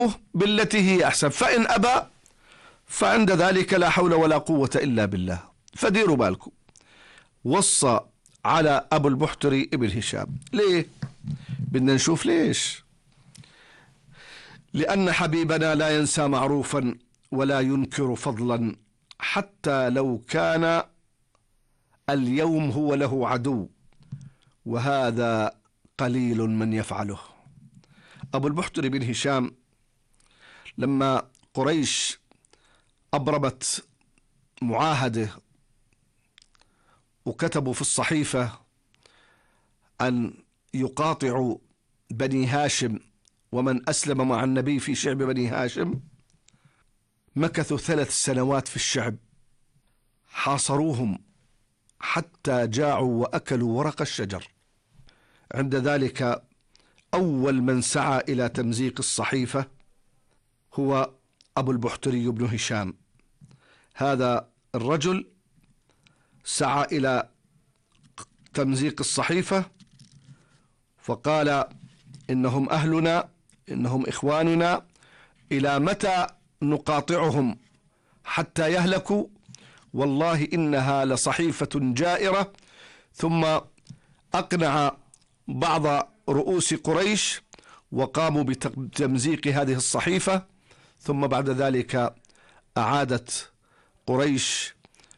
بالتي هي أحسن، فإن أبى فعند ذلك لا حول ولا قوة إلا بالله. فديروا بالكم. وصى على أبو البحتري ابن هشام. ليه؟ بدنا نشوف ليش. لأن حبيبنا لا ينسى معروفا ولا ينكر فضلا، حتى لو كان اليوم هو له عدو، وهذا قليل من يفعله. أبو البحتري بن هشام لما قريش أبرمت معاهدة وكتبوا في الصحيفة أن يقاطعوا بني هاشم ومن أسلم مع النبي في شعب بني هاشم، مكثوا 3 سنوات في الشعب، حاصروهم حتى جاعوا وأكلوا ورق الشجر. عند ذلك أول من سعى إلى تمزيق الصحيفة هو أبو البحتري بن هشام. هذا الرجل سعى إلى تمزيق الصحيفة، فقال إنهم أهلنا، إنهم إخواننا، إلى متى نقاطعهم حتى يهلكوا؟ والله إنها لصحيفة جائرة. ثم أقنع بعض رؤوس قريش وقاموا بتمزيق هذه الصحيفة. ثم بعد ذلك أعادت قريش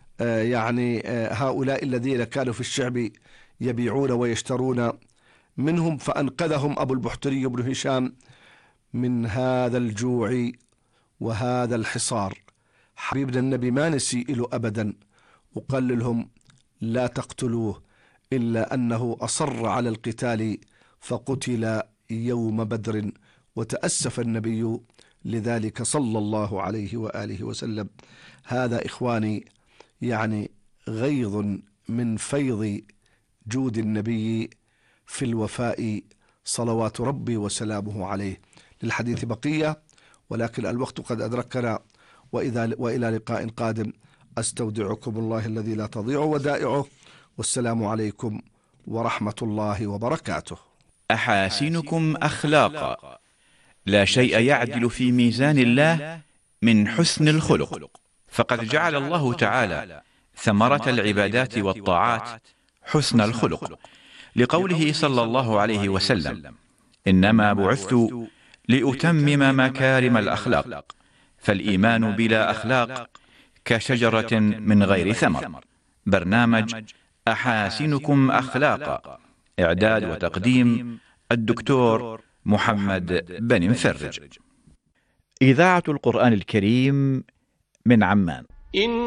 هؤلاء الذين كانوا في الشعب يبيعون ويشترون منهم، فأنقذهم أبو البحتري بن هشام من هذا الجوع وهذا الحصار. حبيبنا النبي ما نسي له أبدا، وقال لهم لا تقتلوه، إلا أنه أصر على القتال فقتل يوم بدر، وتأسف النبي لذلك صلى الله عليه وآله وسلم. هذا إخواني غيظ من فيض جود النبي في الوفاء صلوات ربي وسلامه عليه. للحديث بقية، ولكن الوقت قد أدركنا، وإلى لقاء قادم. أستودعكم الله الذي لا تضيع ودائعه، والسلام عليكم ورحمة الله وبركاته. أحاسنكم أخلاقا، لا شيء يعدل في ميزان الله من حسن الخلق، فقد جعل الله تعالى ثمرة العبادات والطاعات حسن الخلق، لقوله صلى الله عليه وسلم: إنما بعثت لأتمم مكارم الأخلاق، فالإيمان بلا أخلاق كشجرة من غير ثمر. برنامج أحاسنكم أخلاقا، إعداد وتقديم الدكتور محمد بن مفرج. إذاعة القرآن الكريم من عمان.